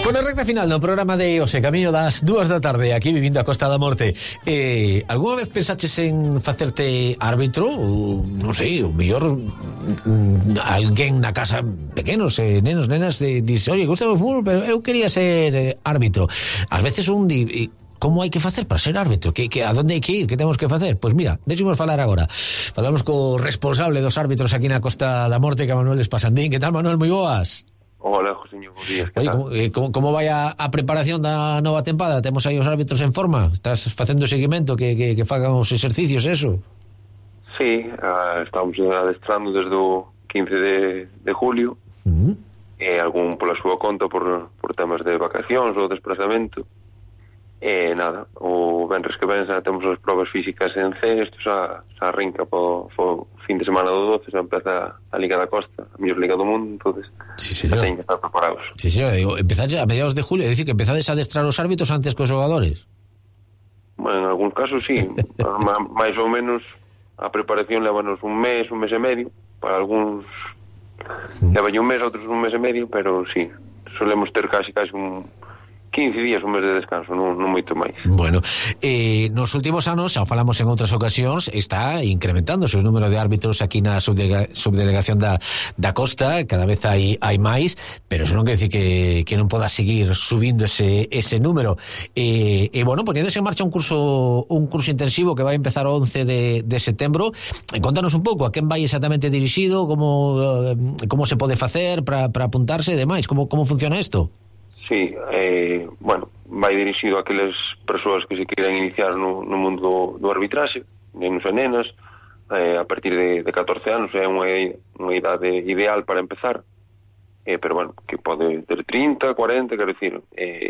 Bueno, recta final no programa de hoxe, camiño das 2 da tarde, aquí vivindo a Costa da Morte. Alguna vez pensaches en facerte árbitro? Ou, non sei, o mellor alguén na casa, pequenos, nenos, nenas, dice, oye, gusta o fútbol, pero eu quería ser árbitro. Ás veces un di, como hai que facer para ser árbitro? A donde hai que ir? Que temos que facer? Pois mira, deixemos falar agora. Falamos co responsable dos árbitros aquí na Costa da Morte, que é Manuel Espasandín. Que tal, Manuel? Moi boas. Hola, Josiño, bons días. Oye, como vai a preparación da nova tempada? Temos aí os árbitros en forma? Estás facendo seguimento que fagan os exercicios, eso? Sí, estamos adestrando desde o 15 de julio. Algún pola súa conta por temas de vacacións ou desplazamento. Nada, o venres que ven xa temos as probas físicas en C. Isto xa arrinca po fin de semana do 12, xa empeza a Liga da Costa, a mellor Liga do Mundo, entonces sí, señor, ten que estar preparados. Sí, señor, digo, empezades a mediados de julio, é dicir, que empezades a adestrar os árbitros antes que os xogadores. Bueno, en algúns casos sí, máis ou menos a preparación levanos un mes e medio, para algúns levalle un mes, outros un mes e medio, pero sí, solemos ter casi un 15 días, un mes de descanso, non moito máis. Bueno, nos últimos anos, xa falamos en outras ocasións, está incrementándose o número de árbitros aquí na subdelegación da Costa, cada vez hai máis, pero eso non quer decir que non poda seguir subindo ese número. Bueno, poniéndose en marcha un curso intensivo que vai empezar o 11 de setembro. Contanos un pouco a quen vai exactamente dirixido, como se pode facer para apuntarse e demais, como funciona isto? Sí, bueno, vai dirixido a aquelas persoas que se queiran iniciar no mundo do arbitraxe, nenos e nenas, a partir de 14 anos, é unha idade ideal para empezar, pero bueno, que pode ter 30, 40, quero dicir,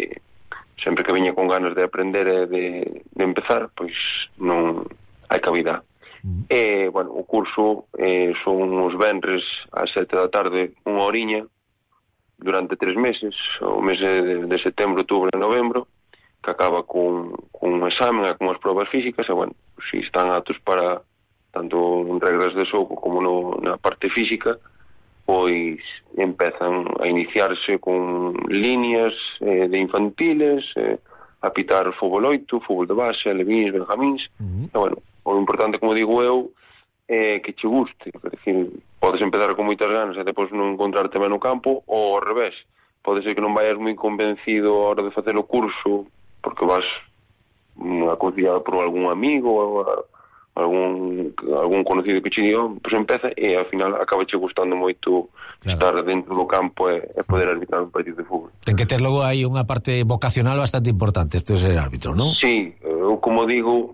sempre que viña con ganas de aprender e de empezar, pois non hai cabida. Bueno, o curso son os venres ás 7 da tarde, unha horiña, durante 3 meses, o mes de setembro, outubro e novembro, que acaba con un examen e con as probas físicas, e, bueno, si están aptos para tanto en regras de xogo como na parte física, pois empezan a iniciarse con líneas de infantiles, a pitar fútbol 8, fútbol de base, alevins, benjamins, e, bueno, o importante, como digo eu, que che guste, é dicir, podes empezar con moitas ganas e depois non encontrarte ben no campo, ou ao revés, pode ser que non vayas moi convencido a hora de facer o curso porque vas aconsellado por algún amigo ou algún conocido que che diga, pois empeza e ao final acaba che gustando moito, claro, estar dentro do campo e poder arbitrar un partido de fútbol. Ten que ter logo aí unha parte vocacional bastante importante isto de ser árbitro, non? Sí, eu como digo,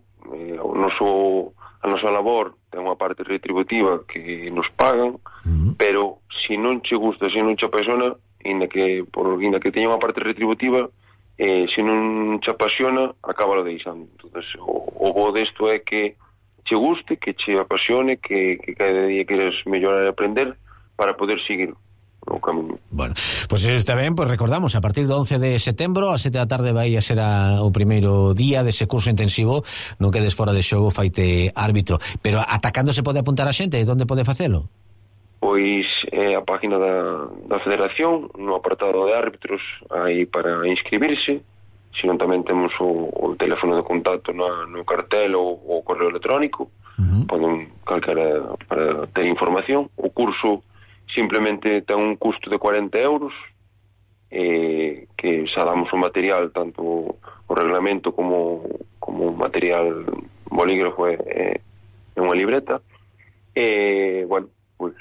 a nosa labor ten unha parte retributiva que nos pagan, pero se non che gusta, se non che apasiona, inda que teña unha parte retributiva, se non che apasiona, acaba lo deixando. Entonces, o bo desto é que che guste, que che apasione, que cada día queres mellorar e aprender para poder seguir o camiño. Bueno, pois eso está ben, pois recordamos, a partir do 11 de setembro a 7 da tarde vai a ser o primeiro día dese curso intensivo. Non quedes fora de xogo, faite árbitro. Pero ata cando se pode apuntar a xente? E onde pode facelo? Pois a página da Federación, no apartado de árbitros, aí para inscribirse. Senón tamén temos o teléfono de contacto no cartel ou o correo electrónico. Poden calquera para ter información. O curso simplemente ten un custo de 40 euros, que xa damos o material, tanto o reglamento como material bolígrafo e unha libreta. Bueno, pois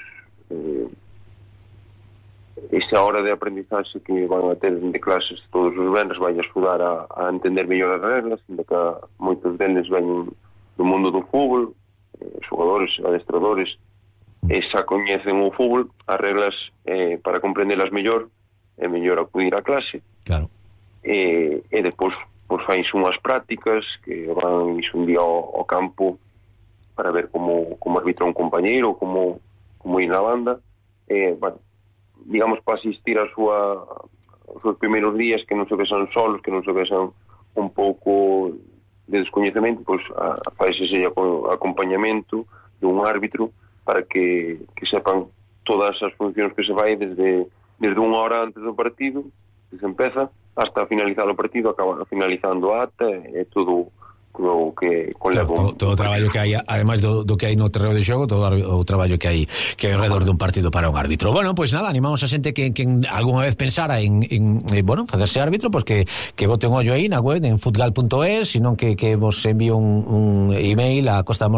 esa hora de aprendizaxe que van a ter de clases todos os venres vai axudar a entender mellor as reglas, inda que moitos deles veñen do mundo do fútbol, xogadores, adestradores, e xa coñecen o fútbol, as reglas, para comprendelas mellor, é mellor acudir á clase. Claro. E depois fainse unhas prácticas que van un día ao campo para ver como arbitra un compañeiro, como ir na banda, bueno, digamos, para asistir os seus primeiros días, que non se vexan solos, que non se vexan un pouco de descoñecemento, pois faise ese acompañamento dun árbitro para que sepan todas as funcións que se vai desde unha hora antes do partido que se empeza hasta finalizar o partido, acaba finalizando a ata e todo o que conleva todo o traballo que hai, ademais do que hai no terreo de xogo, todo o traballo que hai alrededor dun partido para un árbitro. Bueno, pois nada, animamos a xente que algunha vez pensara en facerse árbitro, pois que bote un ollo aí na web en futgal.es, senón que vos envíe un email a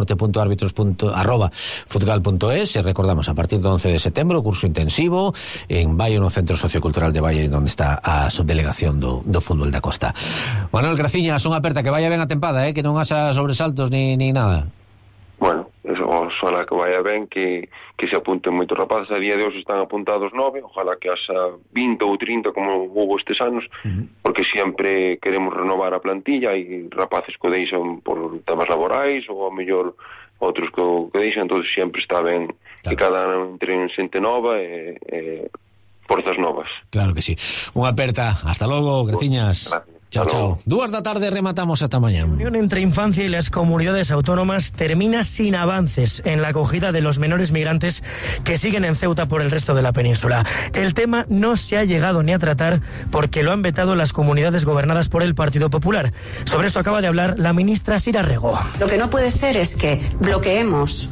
costamorte.arbitos@futgal.es. E recordamos, a partir do 11 de setembro, curso intensivo en Baio, no Centro Sociocultural de Baio, onde está a subdelegación do fútbol da Costa. Manuel Graciñas, unha aperta, que vaya ben a tempada, que non haxa sobresaltos ni nada. Bueno, eso, ojalá que vaya ben, que se apunten moitos rapaces. A día de hoxe están apuntados 9, ojalá que haxa 20 ou 30 como houve estes anos, porque sempre queremos renovar a plantilla. Hai rapaces que o deixan por temas laborais, ou a mellor outros que deixan, entón sempre está ben que cada ano entre en xente nova e forzas novas. Claro que sí. Unha aperta, hasta logo, Graciñas. Gracias. Chao, chao. 2 da tarde, rematamos esta mañana. La unión entre infancia y las comunidades autónomas termina sin avances en la acogida de los menores migrantes que siguen en Ceuta por el resto de la península. El tema no se ha llegado ni a tratar porque lo han vetado las comunidades gobernadas por el Partido Popular. Sobre esto acaba de hablar la ministra Sira Rego. Lo que no puede ser es que bloqueemos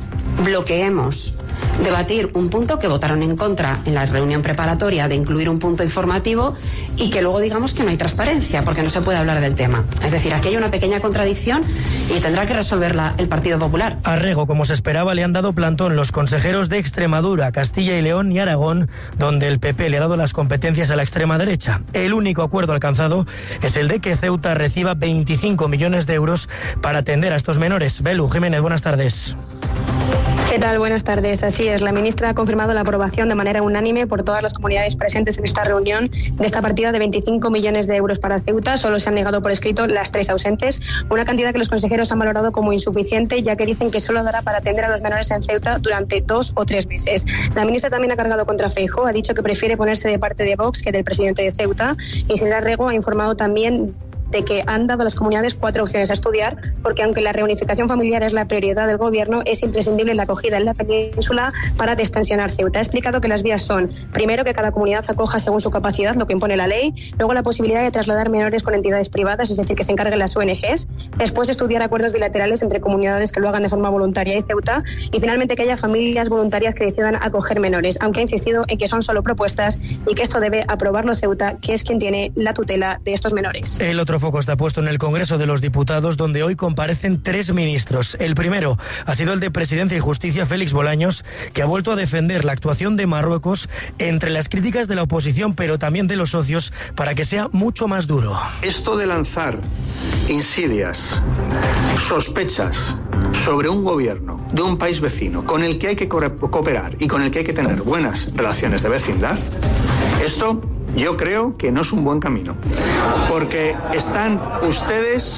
debatir un punto que votaron en contra en la reunión preparatoria de incluir un punto informativo y que luego digamos que no hay transparencia porque no se puede hablar del tema. Es decir, aquí hay una pequeña contradicción y tendrá que resolverla el Partido Popular. A Rego, como se esperaba, le han dado plantón los consejeros de Extremadura, Castilla y León y Aragón, donde el PP le ha dado las competencias a la extrema derecha. El único acuerdo alcanzado es el de que Ceuta reciba 25 millones de euros para atender a estos menores. Belu Jiménez, buenas tardes. ¿Qué tal? Buenas tardes. Así es, la ministra ha confirmado la aprobación de manera unánime por todas las comunidades presentes en esta reunión de esta partida de 25 millones de euros para Ceuta. Solo se han negado por escrito las 3 ausentes, una cantidad que los consejeros han valorado como insuficiente, ya que dicen que solo dará para atender a los menores en Ceuta durante 2 o 3 meses. La ministra también ha cargado contra Feijóo, ha dicho que prefiere ponerse de parte de Vox que del presidente de Ceuta, y Sira Rego ha informado también de que han dado a las comunidades 4 opciones a estudiar, porque aunque la reunificación familiar es la prioridad del gobierno, es imprescindible la acogida en la península para destensionar Ceuta. Ha explicado que las vías son, primero, que cada comunidad acoja según su capacidad, lo que impone la ley, luego la posibilidad de trasladar menores con entidades privadas, es decir, que se encarguen las ONGs, después estudiar acuerdos bilaterales entre comunidades que lo hagan de forma voluntaria y Ceuta, y finalmente que haya familias voluntarias que decidan acoger menores, aunque ha insistido en que son solo propuestas y que esto debe aprobarlo Ceuta, que es quien tiene la tutela de estos menores. El otro foco está puesto en el Congreso de los Diputados, donde hoy comparecen 3 ministros. El primero ha sido el de Presidencia y Justicia, Félix Bolaños, que ha vuelto a defender la actuación de Marruecos entre las críticas de la oposición, pero también de los socios, para que sea mucho más duro. Esto de lanzar insidias, sospechas sobre un gobierno de un país vecino con el que hay que cooperar y con el que hay que tener buenas relaciones de vecindad, esto yo creo que no es un buen camino, porque están ustedes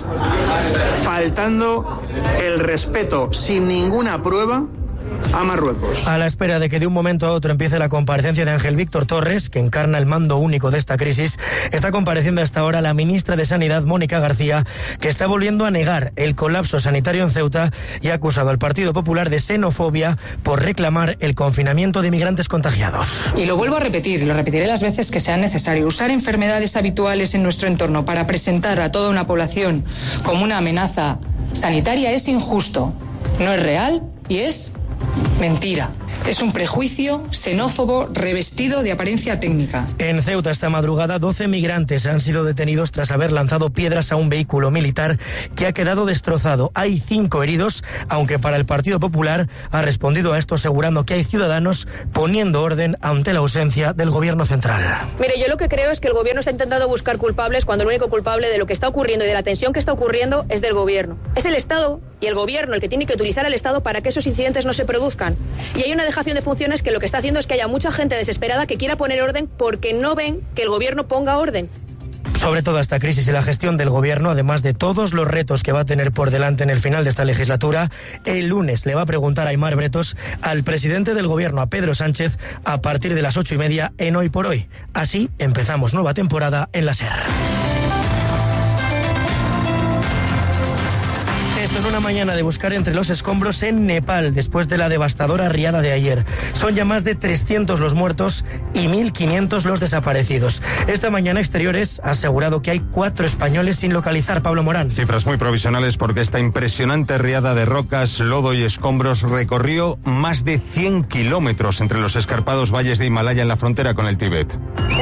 faltando el respeto sin ninguna prueba a Marruecos. A la espera de que de un momento a otro empiece la comparecencia de Ángel Víctor Torres, que encarna el mando único de esta crisis, está compareciendo hasta ahora la ministra de Sanidad, Mónica García, que está volviendo a negar el colapso sanitario en Ceuta y ha acusado al Partido Popular de xenofobia por reclamar el confinamiento de migrantes contagiados. Y lo vuelvo a repetir, y lo repetiré las veces que sea necesario. Usar enfermedades habituales en nuestro entorno para presentar a toda una población como una amenaza sanitaria es injusto, no es real y es mentira. Es un prejuicio xenófobo revestido de apariencia técnica. En Ceuta esta madrugada 12 migrantes han sido detenidos tras haber lanzado piedras a un vehículo militar que ha quedado destrozado. Hay 5 heridos, aunque para el Partido Popular ha respondido a esto asegurando que hay ciudadanos poniendo orden ante la ausencia del gobierno central. Mire, yo lo que creo es que el gobierno está intentando buscar culpables cuando el único culpable de lo que está ocurriendo y de la tensión que está ocurriendo es del gobierno. Es el Estado y el gobierno el que tiene que utilizar al Estado para que esos incidentes no se produzcan. Y hay una dejación de funciones que lo que está haciendo es que haya mucha gente desesperada que quiera poner orden porque no ven que el gobierno ponga orden. Sobre toda esta crisis y la gestión del gobierno, además de todos los retos que va a tener por delante en el final de esta legislatura, el lunes le va a preguntar a Aimar Bretos al presidente del gobierno, a Pedro Sánchez, a partir de las 8:30 en Hoy por Hoy. Así empezamos nueva temporada en la SER. esto en una mañana de buscar entre los escombros en Nepal, después de la devastadora riada de ayer. Son ya más de 300 los muertos y 1.500 los desaparecidos. Esta mañana Exteriores ha asegurado que hay 4 españoles sin localizar. Pablo Morán. Cifras muy provisionales porque esta impresionante riada de rocas, lodo y escombros recorrió más de 100 kilómetros entre los escarpados valles de Himalaya en la frontera con el Tíbet.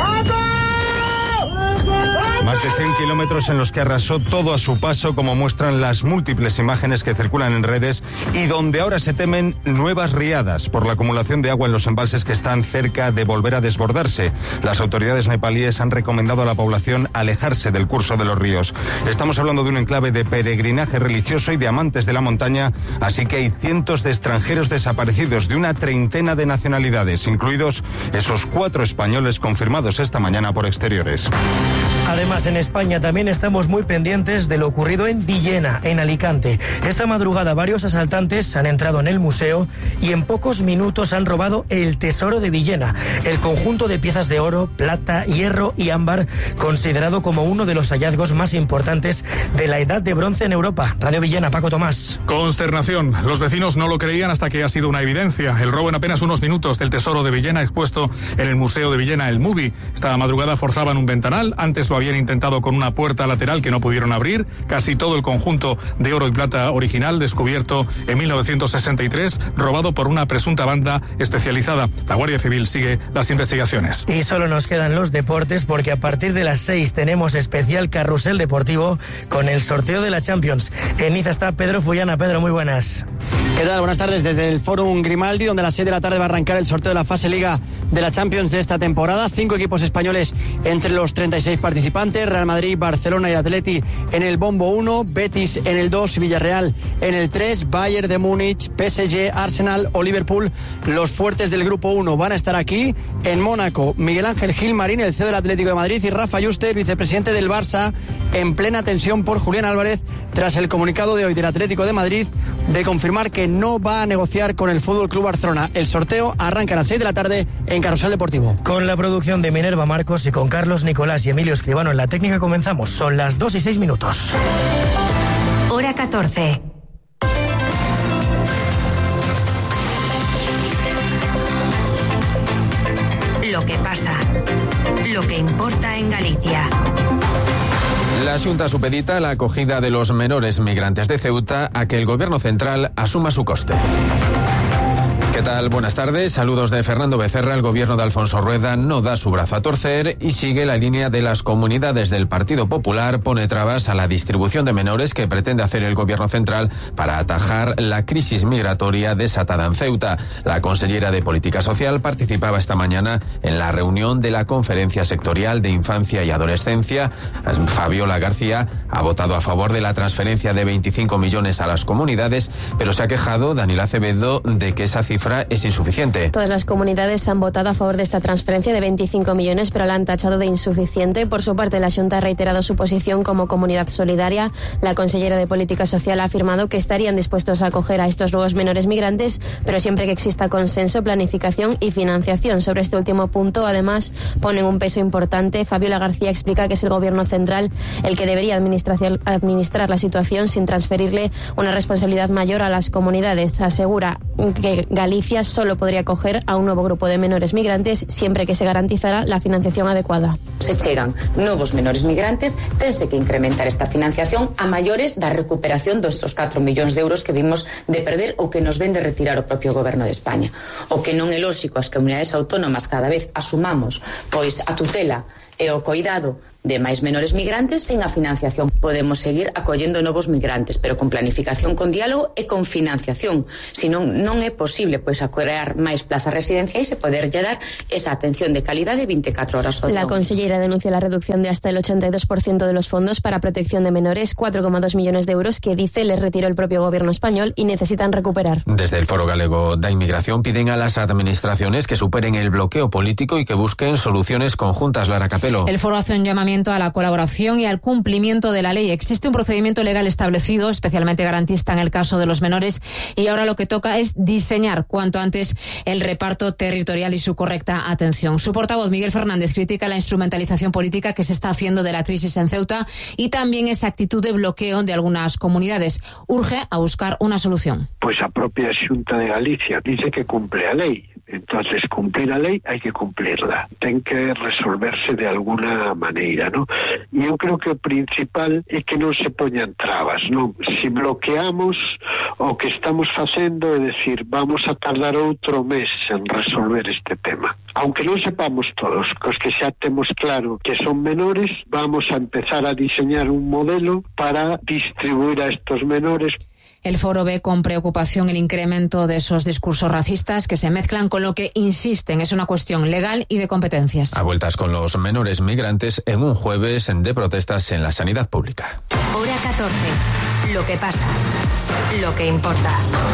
Más de 100 kilómetros en los que arrasó todo a su paso, como muestran las múltiples imágenes que circulan en redes, y donde ahora se temen nuevas riadas por la acumulación de agua en los embalses que están cerca de volver a desbordarse. Las autoridades nepalíes han recomendado a la población alejarse del curso de los ríos. Estamos hablando de un enclave de peregrinaje religioso y de amantes de la montaña, así que hay cientos de extranjeros desaparecidos de una treintena de nacionalidades, incluidos esos 4 españoles confirmados esta mañana por Exteriores. Además, en España también estamos muy pendientes de lo ocurrido en Villena, en Alicante. Esta madrugada varios asaltantes han entrado en el museo y en pocos minutos han robado el tesoro de Villena, el conjunto de piezas de oro, plata, hierro y ámbar, considerado como uno de los hallazgos más importantes de la Edad de Bronce en Europa. Radio Villena, Paco Tomás. Consternación. Los vecinos no lo creían hasta que ha sido una evidencia. El robo en apenas unos minutos del tesoro de Villena expuesto en el Museo de Villena, el MUBI. Esta madrugada forzaban un ventanal. Antes lo habían intentado con una puerta lateral que no pudieron abrir. Casi todo el conjunto de oro y plata original, descubierto en 1963, robado por una presunta banda especializada. La Guardia Civil sigue las investigaciones. Y solo nos quedan los deportes, porque a partir de las 6 tenemos especial carrusel deportivo con el sorteo de la Champions. En Niza está Pedro Fullana. Pedro, muy buenas. ¿Qué tal? Buenas tardes desde el Fórum Grimaldi, donde a las 6 de la tarde va a arrancar el sorteo de la fase Liga de la Champions de esta temporada. 5 equipos españoles entre los 36 participantes: Real Madrid, Barcelona y Atleti en el bombo 1, Betis en el 2, Villarreal en el 3, Bayern de Múnich, PSG, Arsenal o Liverpool. Los fuertes del grupo 1 van a estar aquí. En Mónaco, Miguel Ángel Gilmarín, el CEO del Atlético de Madrid, y Rafa Yuste, el vicepresidente del Barça, en plena tensión por Julián Álvarez tras el comunicado de hoy del Atlético de Madrid de confirmar que no va a negociar con el Fútbol Club Barcelona. El sorteo arranca a las 6 de la tarde en Carrusel Deportivo. Con la producción de Minerva Marcos y con Carlos Nicolás y Emilio Escribano en la técnica comenzamos. Son las 2:06. Hora 14. Lo que pasa, lo que importa en Galicia. La Xunta supedita la acogida de los menores migrantes de Ceuta a que el Gobierno central asuma su coste. ¿Qué tal? Buenas tardes. Saludos de Fernando Becerra. El gobierno de Alfonso Rueda no da su brazo a torcer y sigue la línea de las comunidades del Partido Popular. Pone trabas a la distribución de menores que pretende hacer el gobierno central para atajar la crisis migratoria desatada en Ceuta. La consellera de Política Social participaba esta mañana en la reunión de la Conferencia Sectorial de Infancia y Adolescencia. Fabiola García ha votado a favor de la transferencia de 25 millones a las comunidades, pero se ha quejado Daniela Acevedo de que esa cifra es insuficiente. Todas las comunidades han votado a favor de esta transferencia de 25 millones, pero la han tachado de insuficiente. Por su parte, la Xunta ha reiterado su posición como comunidad solidaria. La consellera de Política Social ha afirmado que estarían dispuestos a acoger a estos nuevos menores migrantes, pero siempre que exista consenso, planificación y financiación. Sobre este último punto, además, ponen un peso importante. Fabiola García explica que es el Gobierno central el que debería administrar la situación sin transferirle una responsabilidad mayor a las comunidades. Asegura que Galicia solo podría acoger a un nuevo grupo de menores migrantes siempre que se garantizara la financiación adecuada. Se chegan novos menores migrantes, tense que incrementar esta financiación a maiores da recuperación destos 4 millóns de euros que vimos de perder ou que nos ven de retirar o propio Goberno de España. O que non é lóxico as comunidades autónomas cada vez asumamos pois a tutela e o coidado de máis menores migrantes sen a financiación. Podemos seguir acollendo novos migrantes, pero con planificación, con diálogo e con financiación. Senón non é posible pois crear máis plazas residenciais e poderlle dar esa atención de calidade 24 horas ao día. La consellera denuncia la reducción de hasta el 82% de los fondos para protección de menores, 4,2 millones de euros que dice les retiró el propio gobierno español y necesitan recuperar. Desde el Foro Galego da Inmigración piden a las administraciones que superen el bloqueo político y que busquen soluciones conjuntas. Lara Catalán. Capelo. El foro hace un llamamiento a la colaboración y al cumplimiento de la ley. Existe un procedimiento legal establecido, especialmente garantista en el caso de los menores, y ahora lo que toca es diseñar cuanto antes el reparto territorial y su correcta atención. Su portavoz, Miguel Fernández, critica la instrumentalización política que se está haciendo de la crisis en Ceuta y también esa actitud de bloqueo de algunas comunidades. Urge a buscar una solución. Pues a propia Xunta de Galicia dice que cumple a lei. Entonces, cumplir a lei hai que cumplirla. Ten que resolverse de alguna maneira, ¿no? E eu creo que o principal é que non se poñan trabas, non? Si bloqueamos o que estamos facendo, é decir, vamos a tardar outro mes en resolver este tema. Aunque non sepamos todos, cos que xa temos claro que son menores, vamos a empezar a diseñar un modelo para distribuir a estos menores. El foro ve con preocupación el incremento de esos discursos racistas que se mezclan con lo que insisten es una cuestión legal y de competencias. A vueltas con los menores migrantes en un jueves de protestas en la sanidad pública. Hora 14. Lo que pasa. Lo que importa.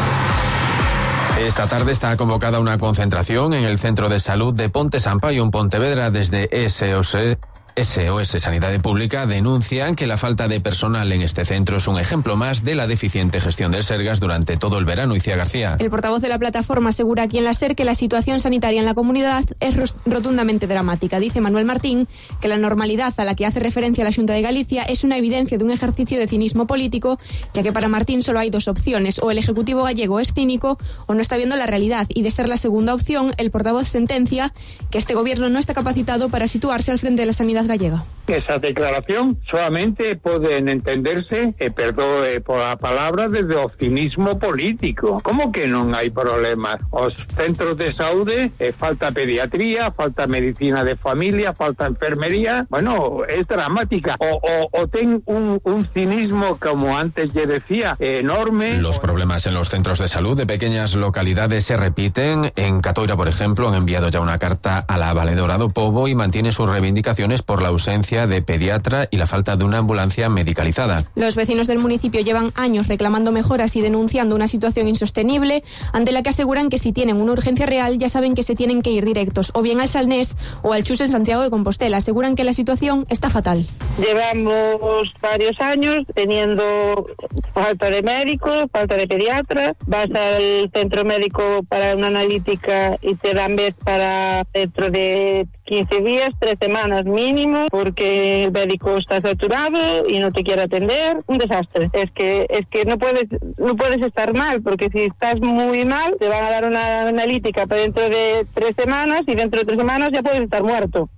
Esta tarde está convocada una concentración en el Centro de Salud de Ponte Sampaio en Pontevedra. Desde SOS Sanidad Pública denuncian que la falta de personal en este centro es un ejemplo más de la deficiente gestión del Sergas durante todo el verano. Icía García. El portavoz de la plataforma asegura aquí en la SER que la situación sanitaria en la comunidad es rotundamente dramática. Dice Manuel Martín que la normalidad a la que hace referencia la Xunta de Galicia es una evidencia de un ejercicio de cinismo político, ya que para Martín solo hay dos opciones: o el Ejecutivo gallego es cínico o no está viendo la realidad, y de ser la segunda opción, el portavoz sentencia que este gobierno no está capacitado para situarse al frente de la sanidad gallega. Esa declaración solamente poden entenderse, perdoe por a palabra, desde o cinismo político. Como que non hai problemas? Os centros de saúde, falta pediatría, falta medicina de familia, falta enfermería. Bueno, es dramática. O ten un cinismo, como antes ya decía, enorme. Los problemas en los centros de salud de pequeñas localidades se repiten. En Catoira, por ejemplo, han enviado ya una carta a la valedora do Pobo y mantiene sus reivindicaciones por la ausencia de pediatra y la falta de una ambulancia medicalizada. Los vecinos del municipio llevan años reclamando mejoras y denunciando una situación insostenible, ante la que aseguran que si tienen una urgencia real ya saben que se tienen que ir directos o bien al Salnés o al Chus en Santiago de Compostela. Aseguran que la situación está fatal. Llevamos varios años teniendo falta de médicos, falta de pediatra. Vas al centro médico para una analítica y te dan vez para dentro de 15 días, 3 semanas mínimo, porque el médico está saturado y no te quiere atender. Un desastre. Es que no puedes estar mal, porque si estás muy mal te van a dar una analítica para dentro de 3 semanas y dentro de 3 semanas ya puedes estar muerto.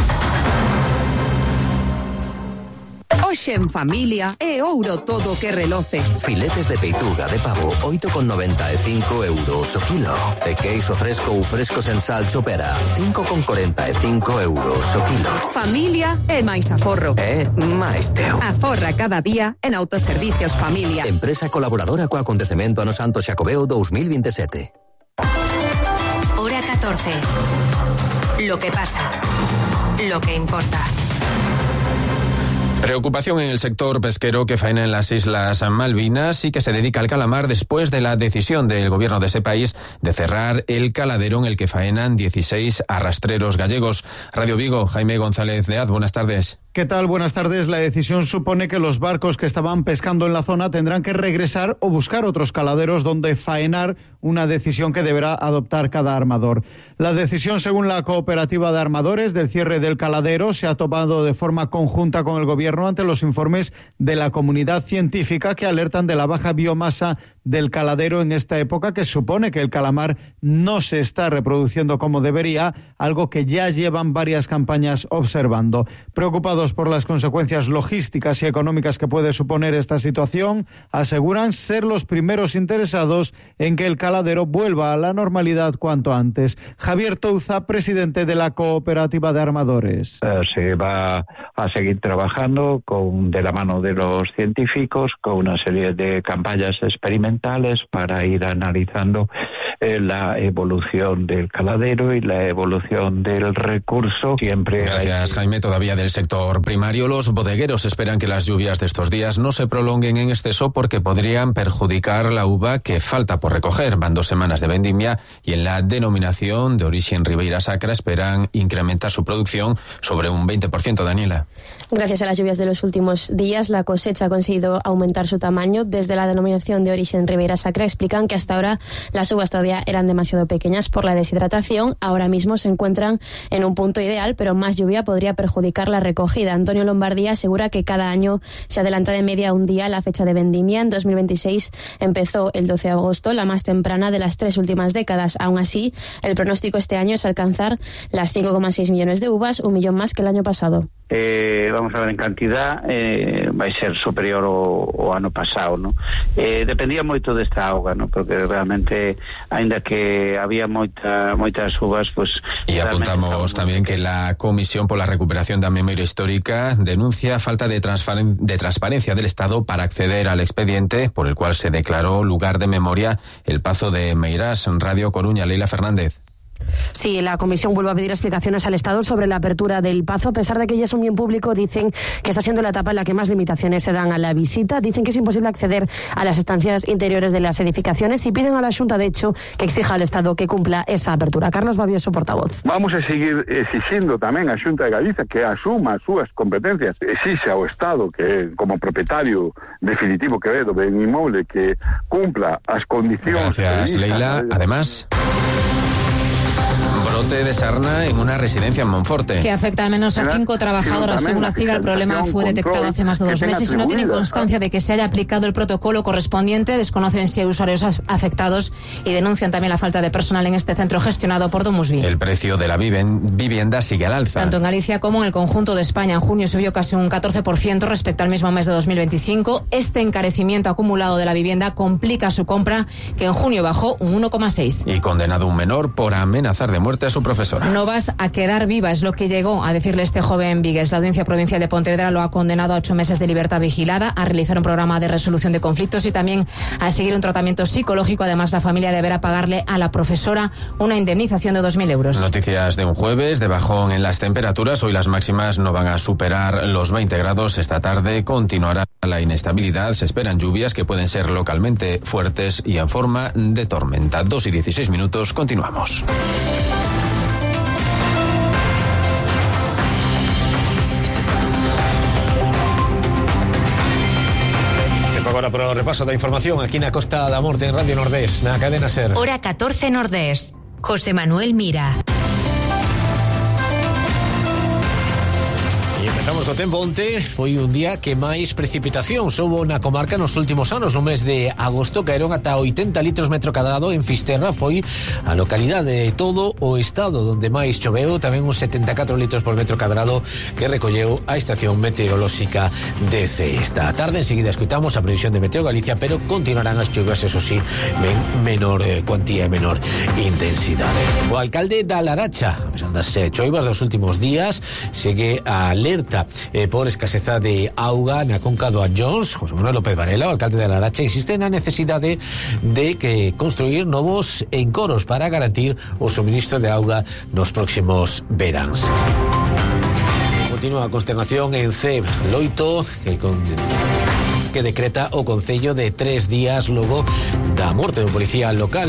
Hoxe en familia é ouro todo que reloce. Filetes de peituga de pavo 8,95 euros o kilo. E queixo fresco ou fresco sen sal chopera 5,45 euros o kilo. Familia é máis aforro. É máis teu. Aforra cada día en Autoservicios Familia. Empresa colaboradora co acontecemento Ano Santo Xacobeo 2027. Hora 14. Lo que pasa. Lo que importa. Preocupación en el sector pesquero que faena en las Islas Malvinas y que se dedica al calamar después de la decisión del gobierno de ese país de cerrar el caladero en el que faenan 16 arrastreros gallegos. Radio Vigo, Jaime González de Az, buenas tardes. ¿Qué tal? Buenas tardes. La decisión supone que los barcos que estaban pescando en la zona tendrán que regresar o buscar otros caladeros donde faenar, una decisión que deberá adoptar cada armador. La decisión, según la cooperativa de armadores, del cierre del caladero se ha tomado de forma conjunta con el gobierno ante los informes de la comunidad científica que alertan de la baja biomasa del caladero en esta época, que supone que el calamar no se está reproduciendo como debería, algo que ya llevan varias campañas observando. Preocupados por las consecuencias logísticas y económicas que puede suponer esta situación, aseguran ser los primeros interesados en que el caladero vuelva a la normalidad cuanto antes. Javier Touza, presidente de la cooperativa de armadores. Se va a seguir trabajando de la mano de los científicos con una serie de campañas experimentales documentales para ir analizando la evolución del caladero y la evolución del recurso. Siempre Gracias, Jaime. Todavía del sector primario, los bodegueros esperan que las lluvias de estos días no se prolonguen en exceso porque podrían perjudicar la uva que falta por recoger. Van 2 semanas de vendimia y en la denominación de origen Ribeira Sacra esperan incrementar su producción sobre un 20%, Daniela. Gracias a las lluvias de los últimos días, la cosecha ha conseguido aumentar su tamaño. Desde la denominación de origen Ribeira Sacra explican que hasta ahora las uvas todavía eran demasiado pequeñas por la deshidratación. Ahora mismo se encuentran en un punto ideal, pero más lluvia podría perjudicar la recogida. Antonio Lombardía asegura que cada año se adelanta de media un día la fecha de vendimia. En 2026 empezó el 12 de agosto, la más temprana de las 3 últimas décadas. Aún así, el pronóstico este año es alcanzar las 5,6 millones de uvas, 1 millón más que el año pasado. Vamos a ver, en cantidad vai ser superior ao ano pasado, ¿no? Dependía moito desta auga, ¿no? Porque realmente, ainda que había moitas uvas, pues... Y apuntamos también que la Comisión por la Recuperación da Memoria Histórica denuncia falta de transparencia del Estado para acceder al expediente por el cual se declaró lugar de memoria el Pazo de Meirás. Radio Coruña, Leila Fernández. Sí, la Comisión vuelve a pedir explicaciones al Estado sobre la apertura del Pazo. A pesar de que ya es un bien público, dicen que está siendo la etapa en la que más limitaciones se dan a la visita. Dicen que es imposible acceder a las estancias interiores de las edificaciones y piden a la Xunta, de hecho, que exija al Estado que cumpla esa apertura. Carlos Babioso, portavoz. Vamos a seguir exigindo tamén a Xunta de Galicia que asuma as súas competencias. Exixe ao Estado que, como propietario definitivo que é do ben inmoble, que cumpla as condicións. Gracias, Leila. Además... brote de sarna en una residencia en Monforte. Que afecta al menos a 5 trabajadoras. Según la CIGA, el problema fue detectado hace más de 2 meses y no tienen constancia de que se haya aplicado el protocolo correspondiente. Desconocen si hay usuarios afectados y denuncian también la falta de personal en este centro gestionado por Domusvi. El precio de la vivienda sigue al alza. Tanto en Galicia como en el conjunto de España. En junio subió casi un 14% respecto al mismo mes de 2025. Este encarecimiento acumulado de la vivienda complica su compra, que en junio bajó un 1,6%. Y condenado un menor por amenazar de muerte a su profesora. No vas a quedar viva, es lo que llegó a decirle este joven vigués. La Audiencia Provincial de Pontevedra lo ha condenado a 8 meses de libertad vigilada, a realizar un programa de resolución de conflictos y también a seguir un tratamiento psicológico. Además, la familia deberá pagarle a la profesora una indemnización de 2.000 euros. Noticias de un jueves de bajón en las temperaturas. Hoy las máximas no van a superar los 20 grados. Esta tarde continuará la inestabilidad. Se esperan lluvias que pueden ser localmente fuertes y en forma de tormenta. 2:16. Continuamos. Agora para o repaso da información aquí na Costa da Morte en Radio Nordés, na cadena SER. Hora 14 Nordés. José Manuel Mira. Empezamos co tempo. Onte foi un día que máis precipitación soubo na comarca nos últimos anos. No mes de agosto caeron ata 80 litros metro cadrado. En Fisterra foi a localidade de todo o estado donde máis choveu, tamén uns 74 litros por metro cadrado que recolleu a estación meteorolóxica de CE. Esta tarde enseguida escuitamos a previsión de Meteo Galicia, pero continuarán as chuvas, eso sí, menor cuantía e menor intensidade. O alcalde da Laracha, a pesar das choivas dos últimos días, segue a alerta por escaseza de auga na conca do Anllóns. José Manuel López Varela, o alcalde de Laracha, insiste na necesidade de que construir novos encoros para garantir o suministro de auga nos próximos veráns. Continúa a consternación en CEB Loito, que decreta o concello de 3 días logo da morte do policía local.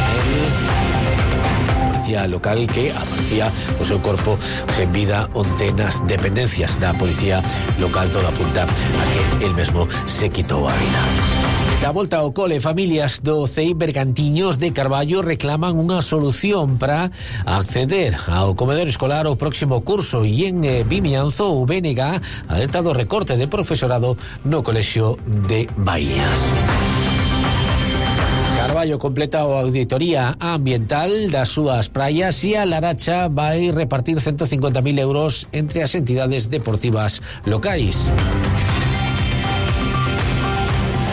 Local que aparecía o seu corpo sen vida onte nas dependencias da policía local. Todo apunta a que el mesmo se quitou a vida. Da volta ao cole, familias do CEI Bergantiños de Carballo reclaman unha solución para acceder ao comedor escolar o próximo curso, e en Vimianzo o BNG alerta do recorte de profesorado no colexio de Baías. Carballo completa a auditoría ambiental das súas praias e a Laracha vai repartir 150.000 euros entre as entidades deportivas locais.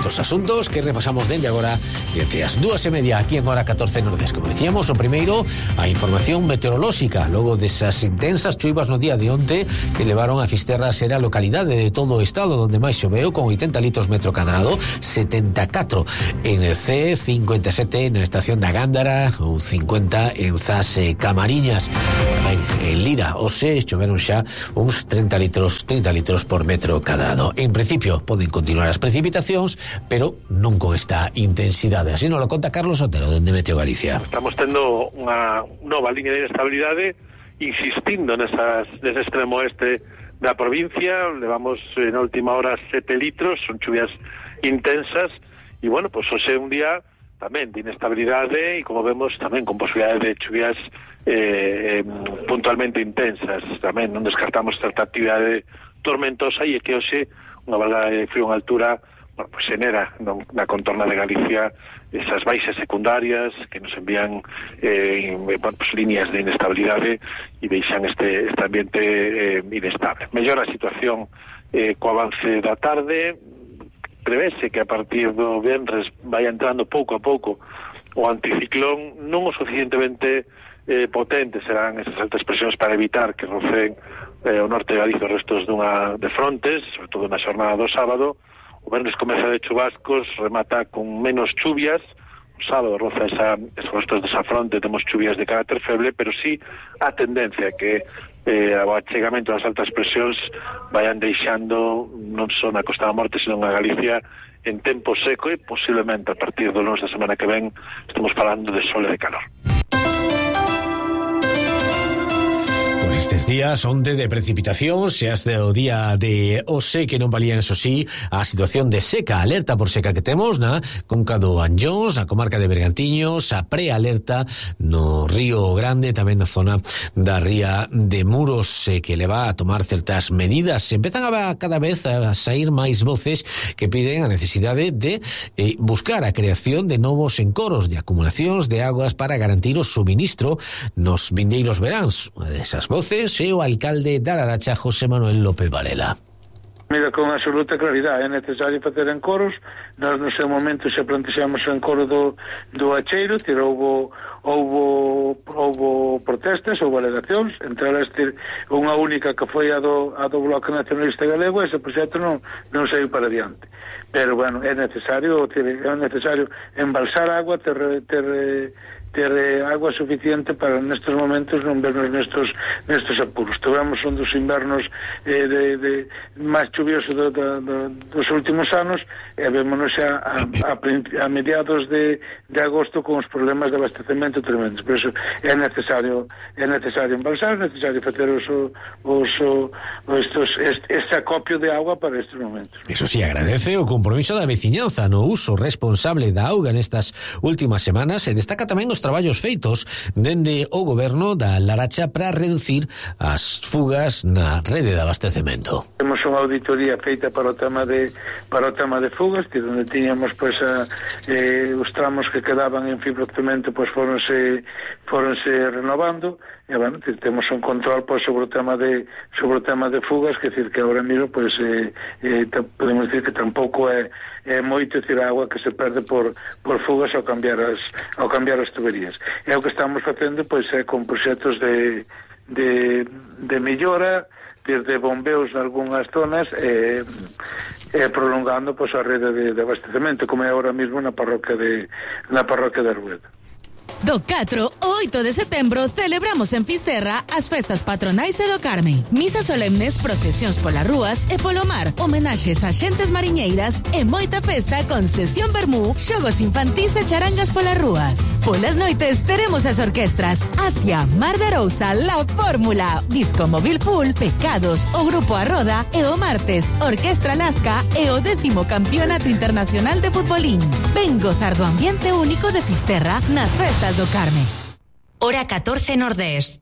outros asuntos que repasamos dende agora e até as 2:30 aquí en Hora 14 Nordés. Como decíamos, o primeiro, a información meteorolóxica, logo desas intensas chuivas no día de onte que levaron a Fisterra a ser a localidade de todo o estado onde máis choveu, con 80 litros metro cadrado, 74 en el C, 57 na estación da Gándara ou 50 en Zas Camariñas. Tamén en Lira, Ose, choveron xa uns 30 litros por metro cadrado. En principio poden continuar as precipitacións, pero non con esta intensidade. Así nos lo conta Carlos Otero, dende Meteo Galicia. Estamos tendo unha nova liña de inestabilidade insistindo nese extremo oeste da provincia. Levamos na última hora 7 litros, son chuvias intensas, e bueno, pues hoxe un día tamén de inestabilidade e, como vemos, tamén con posibilidade de chuvias puntualmente intensas. Tamén non descartamos certa actividade tormentosa, e é que hoxe unha vaga de frío en altura, bueno, pues xenera na contorna de Galicia esas baixas secundarias que nos envían bueno, pues líneas de inestabilidade e deixan este ambiente inestable. Mellora a situación co avance da tarde. Prevese que a partir do venres vai entrando pouco a pouco o anticiclón, non o suficientemente potente serán esas altas presións para evitar que rocen o norte de Galicia os restos de frontes, sobre todo na xornada do sábado. O venres comeza de chubascos, remata con menos chuvias. O sábado roza esos restos desa fronte, temos chuvias de carácter feble, pero sí a tendencia que o achegamento das altas presións vayan deixando non só na Costa da Morte, senón a Galicia en tempo seco, e posiblemente a partir do lunes da semana que ven estamos falando de sol e de calor. Estes días onde de precipitación, se as do día de hoxe, que non valían, eso sí, a situación de seca, alerta por seca que temos na Conca do Anllóns, a comarca de Bergantiños, a prealerta no Río Grande, tamén na zona da ría de Muros, que le va a tomar certas medidas. Empezan a cada vez a sair máis voces que piden a necesidade de buscar a creación de novos encoros de acumulacións de aguas para garantir o suministro nos vindeiros veráns. Unha desas voces é o alcalde da Laracha, José Manuel López Varela. Mira, con absoluta claridade, é necesario facer encoros. Nós no seu momento xa plantexamos o encoro do Acheiro, houbo protestas, houbo alegacións, entre elas unha única que foi a do Bloque Nacionalista Galego. Ese proxecto non saiu para diante. Pero, bueno, é necesario embalsar agua, ter agua suficiente para nestes momentos non vernos nestes apuros. Tivemos un dos invernos máis chuvioso dos últimos anos, e vémonos xa a mediados de agosto con os problemas de abastecemento tremendos. Por iso é necesario embalsar, é necesario facer este acopio de agua para estes momentos. Eso sí, agradece o compromiso da veciñanza no uso responsable da auga nestas últimas semanas, e destaca tamén os traballos feitos dende o goberno da Laracha para reducir as fugas na rede de abastecemento. Temos unha auditoría feita para o tema de fugas, que onde tiñamos os tramos que quedaban en fibrocemento foronse renovando, e bueno, temos un control sobre o tema de fugas, que decir que agora mesmo podemos decir que tampouco é moito, decir, a agua que se perde por fugas ao cambiar as tuberías. E o que estamos facendo é con proxectos de mellora, desde bombeos en algunhas zonas, prolongando a rede de abastecemento, como é agora mesmo na parroquia de Arguedo. Do 4 ao 8 de setembro celebramos en Fisterra as festas patronais de do Carme. Misas solemnes, procesións polas rúas e polo mar, homenaxes a xentes mariñeiras e moita festa con sesión vermú, xogos infantís e charangas polas rúas. Polas noites teremos as orquestras Asia, Mar de Arousa, La Fórmula, Disco Móvil Full, Pecados, o Grupo A Roda, e o martes Orquestra Lasca e o 10º Campeonato Internacional de Futbolín. Ven gozar do ambiente único de Fisterra nas festas do Carme. Hora 14 Nordés.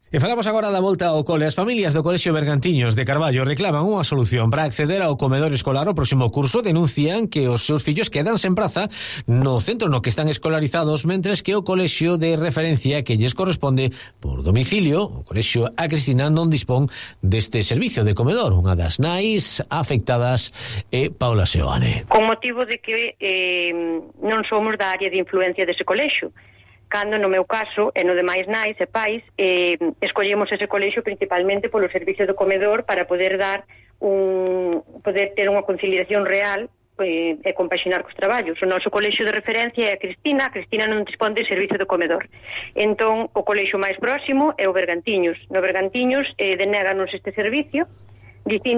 E falamos agora da volta ao cole. As familias do Colexio Bergantiños de Carballo reclaman unha solución para acceder ao comedor escolar o próximo curso. Denuncian que os seus fillos quedan sen praza no centro no que están escolarizados, mentres que o colexio de referencia que lles corresponde por domicilio, o Colexio A Cristina, non dispón deste servicio de comedor. Unha das nais afectadas é Paula Seoane. Con motivo de que non somos da área de influencia dese colexio, cando no meu caso e no demais nais e pais escollemos ese colexio principalmente polo servicio do comedor para poder poder ter unha conciliación real e compaxinar cos traballos. O noso colexio de referencia é a Cristina non dispón de servicio de comedor. Entón, o colexio máis próximo é o Bergantiños. No Bergantiños denéganos este servicio, dicindo